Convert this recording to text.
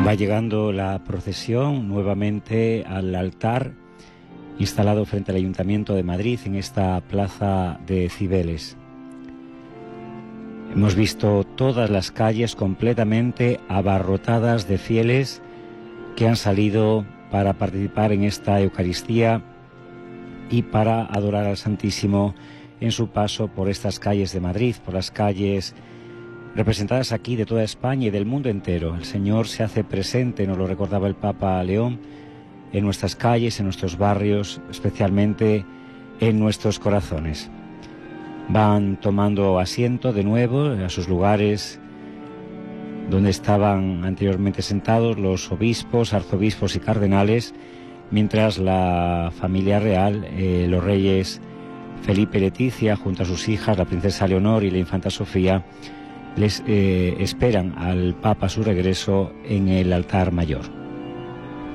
Va llegando la procesión nuevamente al altar instalado frente al Ayuntamiento de Madrid, en esta plaza de Cibeles. Hemos visto todas las calles completamente abarrotadas de fieles que han salido para participar en esta Eucaristía y para adorar al Santísimo en su paso por estas calles de Madrid, por las calles representadas aquí de toda España y del mundo entero. El Señor se hace presente, nos lo recordaba el Papa León, en nuestras calles, en nuestros barrios, especialmente en nuestros corazones. Van tomando asiento de nuevo a sus lugares donde estaban anteriormente sentados los obispos, arzobispos y cardenales, mientras la familia real, los reyes Felipe y Leticia, junto a sus hijas, la princesa Leonor y la infanta Sofía, les esperan al Papa a su regreso en el altar mayor.